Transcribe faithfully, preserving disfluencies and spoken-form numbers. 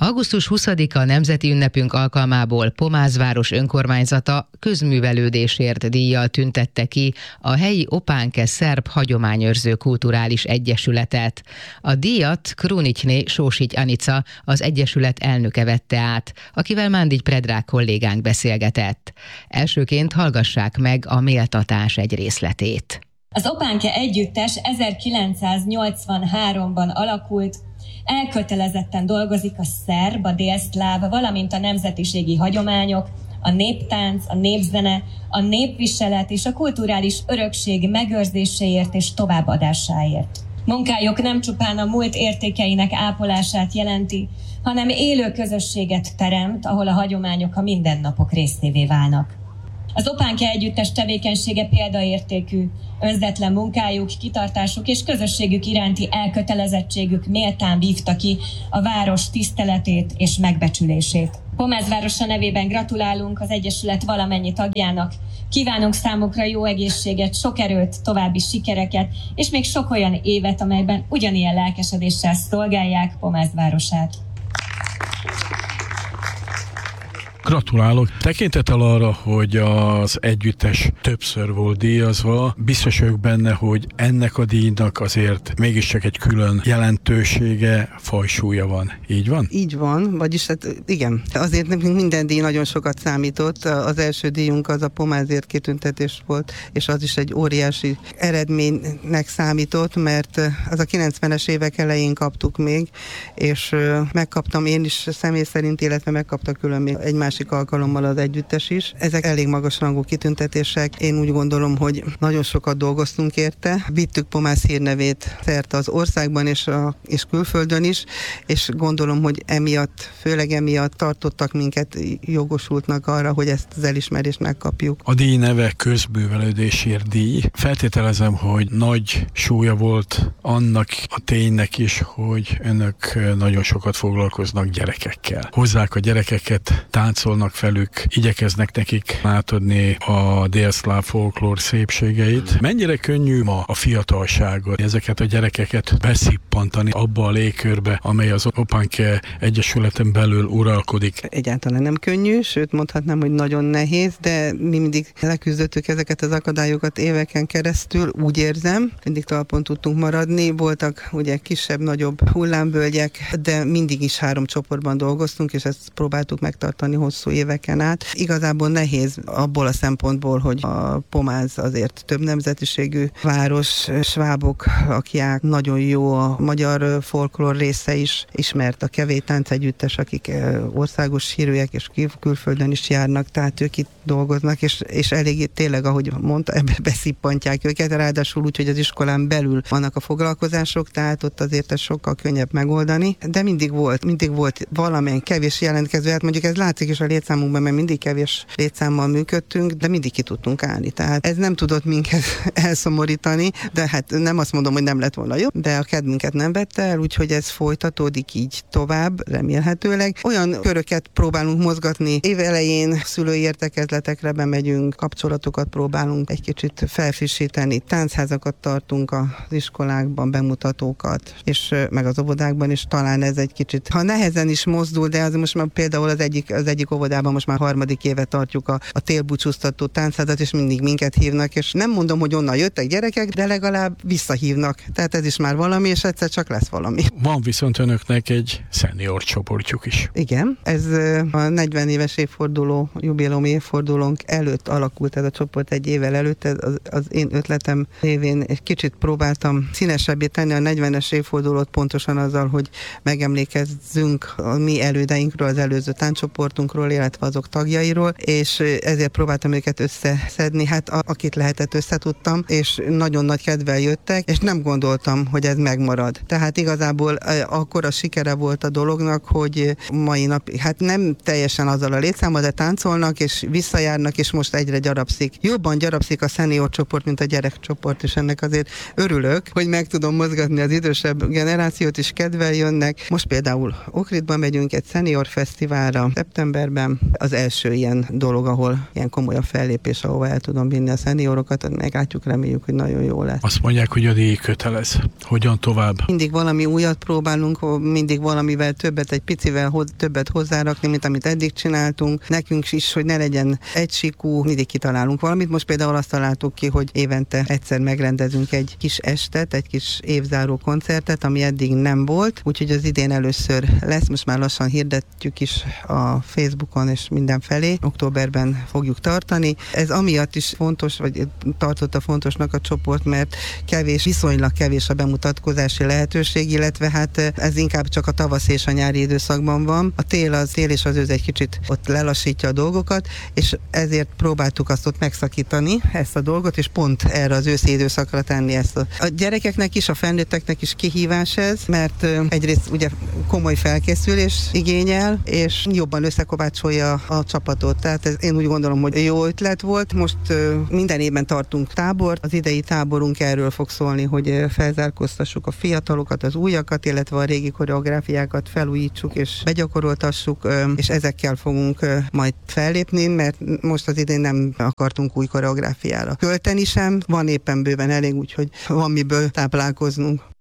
augusztus huszadika Nemzeti Ünnepünk alkalmából Pomázváros önkormányzata közművelődésért díjjal tüntette ki a helyi Opánke Szerb Hagyományőrző Kulturális Egyesületet. A díjat Krunicsné Sósigy Anica, az egyesület elnöke vette át, akivel Mándigy Predrag kollégánk beszélgetett. Elsőként hallgassák meg a méltatás egy részletét. Az Opánke együttes ezerkilencszáznyolcvanháromban alakult, elkötelezetten dolgozik a szerb, a délszláv, valamint a nemzetiségi hagyományok, a néptánc, a népzene, a népviselet és a kulturális örökség megőrzéséért és továbbadásáért. Munkájuk nem csupán a múlt értékeinek ápolását jelenti, hanem élő közösséget teremt, ahol a hagyományok a mindennapok részévé válnak. Az Opánke együttes tevékenysége példaértékű, önzetlen munkájuk, kitartásuk és közösségük iránti elkötelezettségük méltán vívta ki a város tiszteletét és megbecsülését. Pomázvárosa nevében gratulálunk az Egyesület valamennyi tagjának, kívánunk számukra jó egészséget, sok erőt, további sikereket, és még sok olyan évet, amelyben ugyanilyen lelkesedéssel szolgálják Pomázvárosát. Gratulálok! Tekintettel arra, hogy az együttes többször volt díjazva, biztos vagyok benne, hogy ennek a díjnak azért mégiscsak egy külön jelentősége, fajsúlya van. Így van? Így van, vagyis hát igen. Azért nekünk minden díj nagyon sokat számított. Az első díjunk az a Pomázért kitüntetés volt, és az is egy óriási eredménynek számított, mert az a kilencvenes évek elején kaptuk még, és megkaptam én is személy szerint, illetve megkaptak külön még egy másik alkalommal az együttes is. Ezek elég magas rangú kitüntetések. Én úgy gondolom, hogy nagyon sokat dolgoztunk érte. Vittük Pomáz hírnevét szerte az országban és, a, és külföldön is, és gondolom, hogy emiatt, főleg emiatt tartottak minket jogosultnak arra, hogy ezt az elismerést megkapjuk. A díj neve közművelődésért díj. Feltételezem, hogy nagy súlya volt annak a ténynek is, hogy önök nagyon sokat foglalkoznak gyerekekkel. Hozzák a gyerekeket, táncolnak felük, igyekeznek nekik átadni a délszláv folklór szépségeit. Mennyire könnyű ma a fiatalságot, ezeket a gyerekeket beszippantani abba a légkörbe, amely az Opánke Egyesületen belül uralkodik? Egyáltalán nem könnyű, sőt mondhatnám, hogy nagyon nehéz, de mi mindig leküzdöttük ezeket az akadályokat éveken keresztül, úgy érzem, mindig talpon tudtunk maradni, voltak ugye kisebb-nagyobb hullámvölgyek, de mindig is három csoportban dolgoztunk, és ezt próbáltuk megtartani hosszú éveken át. Igazából nehéz abból a szempontból, hogy a Pomáz azért több nemzetiségű város, svábok, lakják, nagyon jó a magyar folklór része is, ismert a Kevély táncegyüttes, akik országos hírűek, és külföldön is járnak, tehát ők itt dolgoznak, és, és eléggé tényleg, ahogy mondta, ebbe beszippantják őket, ráadásul úgy, hogy az iskolán belül vannak a foglalkozások, tehát ott azért ez sokkal könnyebb megoldani, de mindig volt, mindig volt valamilyen kevés jelentkező, hát mondjuk ez látszik is a létszámunkban, mert mindig kevés létszámmal működtünk, de mindig ki tudtunk állni. Tehát ez nem tudott minket elszomorítani, de hát nem azt mondom, hogy nem lett volna jó, de a kedvünket nem vette el, úgyhogy ez folytatódik így tovább, remélhetőleg. Olyan köröket próbálunk mozgatni, év elején szülői értekezletekre bemegyünk, kapcsolatokat próbálunk egy kicsit felfrissíteni, táncházakat tartunk az iskolákban, bemutatókat, és meg az óvodákban is talán ez egy kicsit, ha nehezen is mozdul, de az most már például az egyik, az egyik óvodában most már harmadik éve tartjuk a, a télbúcsúztató táncházat, és mindig minket hívnak, és nem mondom, hogy onnan jöttek gyerekek, de legalább visszahívnak. Tehát ez is már valami, és egyszer csak lesz valami. Van viszont önöknek egy szenior csoportjuk is. Igen, ez a negyven éves évforduló, jubileumi évfordulónk előtt alakult ez a csoport egy évvel előtt, ez az, az én ötletem révén egy kicsit próbáltam színesebbé tenni a negyvenes évfordulót pontosan azzal, hogy megemlékezzünk a mi elődeinkről, az előző tánccsoportunkról, illetve azok tagjairól, és ezért próbáltam őket összeszedni, hát a, akit lehetett összetudtam, és nagyon nagy kedvel jöttek, és nem gondoltam, hogy ez megmarad. Tehát igazából akkor a sikere volt a dolognak, hogy mai nap, hát nem teljesen azzal a létszámmal, de táncolnak, és visszajárnak, és most egyre gyarapszik. Jobban gyarapszik a szenior csoport, mint a gyerekcsoport, és ennek azért örülök, hogy meg tudom mozgatni az idősebb generációt, és kedvel jönnek. Most például Ohridba megyünk egy szenior fesztiválra szeptemberben, októberben. Az első ilyen dolog, ahol ilyen komolyabb fellépés, ahova el tudom vinni a szeniorokat, meglátjuk, reméljük, hogy nagyon jó lesz. Azt mondják, hogy a díj kötelez. Hogyan tovább? Mindig valami újat próbálunk, mindig valamivel többet, egy picivel hoz, többet hozzárakni, mint amit eddig csináltunk. Nekünk is, hogy ne legyen egysíkú, mindig kitalálunk valamit. Most például azt találtuk ki, hogy évente egyszer megrendezünk egy kis estet, egy kis évzáró koncertet, ami eddig nem volt, úgyhogy az idén először lesz, most már lassan hirdetjük is a Facebookon és mindenfelé. Októberben fogjuk tartani. Ez amiatt is fontos, vagy tartotta fontosnak a csoport, mert kevés, viszonylag kevés a bemutatkozási lehetőség, illetve hát ez inkább csak a tavasz és a nyári időszakban van. A tél az tél és az ősz egy kicsit ott lelassítja a dolgokat, és ezért próbáltuk azt ott megszakítani, ezt a dolgot, és pont erre az őszi időszakra tenni ezt. A, a gyerekeknek is, a felnőtteknek is kihívás ez, mert egyrészt ugye komoly felkészülés igényel, és jobban összekovácsolja a csapatot. Tehát ez, én úgy gondolom, hogy jó ötlet volt. Most minden évben tartunk tábort. Az idei táborunk erről fog szólni, hogy felzárkóztassuk a fiatalokat, az újakat, illetve a régi koreográfiákat felújítsuk és begyakoroltassuk, és ezekkel fogunk majd fellépni, mert most az idén nem akartunk új koreográfiára költeni sem. Van éppen bőven elég, úgyhogy van miből táplálkoznunk.